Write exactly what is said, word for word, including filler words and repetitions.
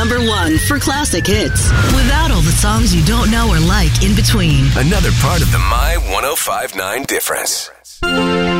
number one for classic hits without all the songs you don't know or like in between. Another part of the My one oh five point nine difference.